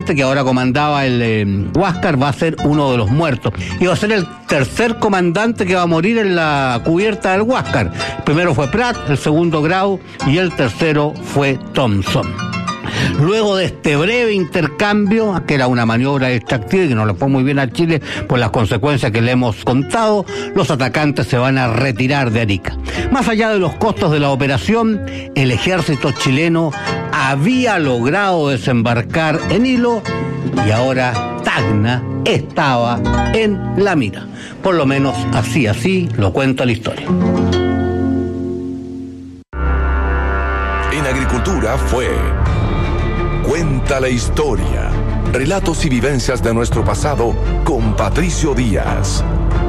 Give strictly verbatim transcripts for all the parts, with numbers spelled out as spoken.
comandante que ahora comandaba el eh, Huáscar va a ser uno de los muertos. Y va a ser el tercer comandante que va a morir en la cubierta del Huáscar. El primero fue Pratt, el segundo Grau y el tercero fue Thompson. Luego de este breve intercambio, que era una maniobra extractiva y que no le fue muy bien a Chile por las consecuencias que le hemos contado, los atacantes se van a retirar de Arica. Más allá de los costos de la operación, el ejército chileno había logrado desembarcar en Hilo y ahora Tacna estaba en la mira. Por lo menos así, así lo cuenta la historia. En agricultura fue Cuenta la historia. Relatos y vivencias de nuestro pasado con Patricio Díaz.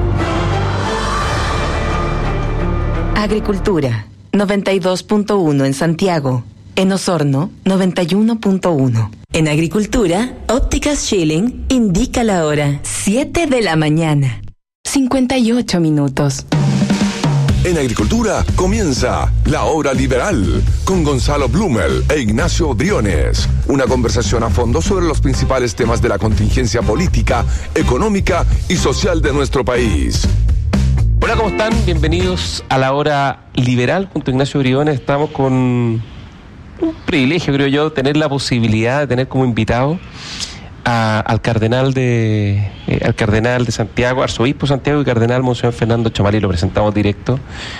Agricultura, noventa y dos punto uno en Santiago. En Osorno, noventa y uno punto uno. En Agricultura, Ópticas Schilling indica la hora. siete de la mañana. cincuenta y ocho minutos. En Agricultura comienza La Hora Liberal con Gonzalo Blumel e Ignacio Briones. Una conversación a fondo sobre los principales temas de la contingencia política, económica y social de nuestro país. Hola, ¿cómo están? Bienvenidos a La Hora Liberal. Junto a Ignacio Briones estamos con un privilegio, creo yo, tener la posibilidad de tener como invitado A, al cardenal de eh, al cardenal de Santiago, arzobispo de Santiago y cardenal Monseñor Fernando Chomalí. Lo presentamos directo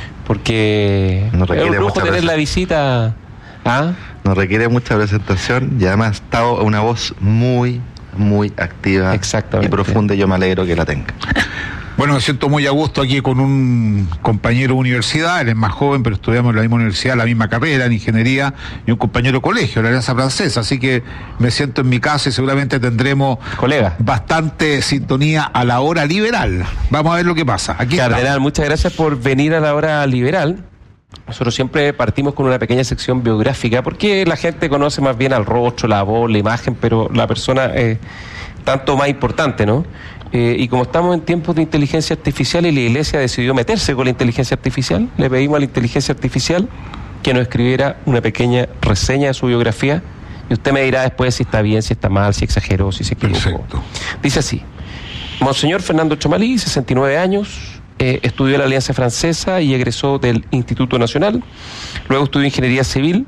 porque no es un lujo tener la visita. ¿Ah? Nos requiere mucha presentación y además ha estado una voz muy, muy activa y profunda, y yo me alegro que la tenga. Bueno, me siento muy a gusto aquí con un compañero de universidad, él es más joven, pero estudiamos en la misma universidad, la misma carrera, en ingeniería, y un compañero de colegio, la Alianza Francesa, así que me siento en mi casa y seguramente tendremos colega bastante sintonía a La Hora Liberal. Vamos a ver lo que pasa. Aquí Cardenal, está. Muchas gracias por venir a La Hora Liberal. Nosotros siempre partimos con una pequeña sección biográfica, porque la gente conoce más bien al rostro, la voz, la imagen, pero la persona es tanto más importante, ¿no? Eh, y como estamos en tiempos de inteligencia artificial y la Iglesia decidió meterse con la inteligencia artificial, le pedimos a la inteligencia artificial que nos escribiera una pequeña reseña de su biografía y usted me dirá después si está bien, si está mal, si exageró, si se equivocó. Perfecto. Dice así: Monseñor Fernando Chomalí, sesenta y nueve años, eh, estudió en la Alianza Francesa y egresó del Instituto Nacional. Luego estudió Ingeniería Civil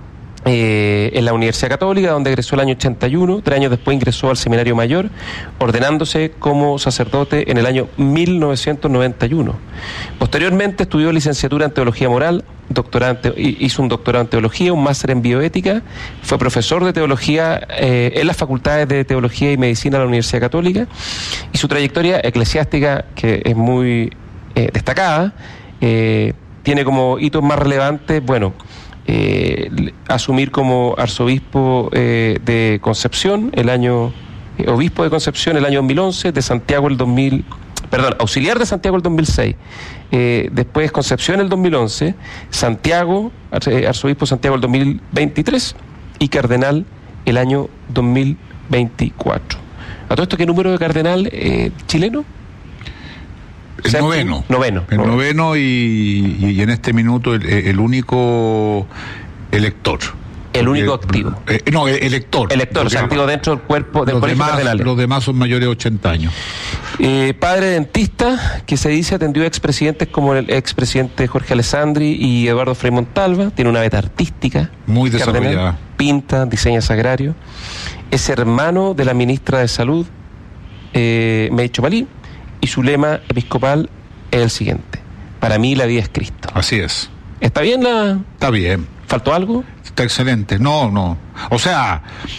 Eh, en la Universidad Católica, donde egresó el año ochenta y uno. Tres años después ingresó al Seminario Mayor, ordenándose como sacerdote en el año mil novecientos noventa y uno. Posteriormente estudió licenciatura en Teología Moral, doctorado en, hizo un doctorado en Teología, un máster en Bioética, fue profesor de Teología eh, en las facultades de Teología y Medicina de la Universidad Católica, y su trayectoria eclesiástica, que es muy eh, destacada, eh, tiene como hitos más relevantes, bueno, Eh, asumir como arzobispo eh, de Concepción el año eh, obispo de Concepción el año dos mil once, de Santiago el dos mil, perdón, auxiliar de Santiago el dos mil seis, eh, después Concepción el dos mil once, Santiago, eh, arzobispo de Santiago el dos mil veintitrés y cardenal el año dos mil veinticuatro. ¿A todo esto qué número de cardenal eh, chileno? El o sea, noveno. Noveno. El noveno, noveno y, y en este minuto el, el único elector. El único activo. Eh, no, el elector. Elector, o sea, activo dentro del cuerpo del colegio cardenal. Los demás son mayores de ochenta años. Eh, padre dentista, que se dice atendió a expresidentes como el expresidente Jorge Alessandri y Eduardo Frei Montalva. Tiene una beta artística. Muy desarrollada. Cardenal, pinta, diseña sagrario. Es hermano de la ministra de Salud, eh, May Chomalí, y su lema episcopal es el siguiente: para mí la vida es Cristo. Así es. ¿Está bien la...? Está bien. ¿Faltó algo? Está excelente. No, no. O sea,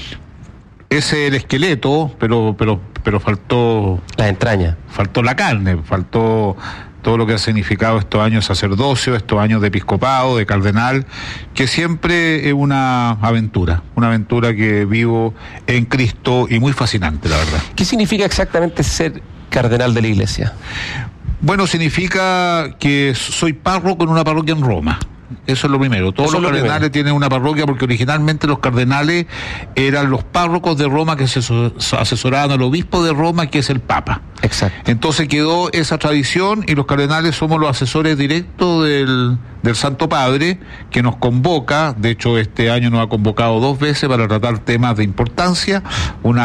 es el esqueleto, pero pero pero faltó... La entraña. Faltó la carne, faltó todo lo que ha significado estos años de sacerdocio, estos años de episcopado, de cardenal, que siempre es una aventura, una aventura que vivo en Cristo y muy fascinante, la verdad. ¿Qué significa exactamente ser cardenal de la Iglesia? Bueno, significa que soy párroco en una parroquia en Roma. Eso es lo primero. Todos Eso los cardenales primero. Tienen una parroquia porque originalmente los cardenales eran los párrocos de Roma que se asesoraban al obispo de Roma, que es el Papa. Exacto. Entonces quedó esa tradición y los cardenales somos los asesores directos del, del Santo Padre, que nos convoca. De hecho, este año nos ha convocado dos veces para tratar temas de importancia. Una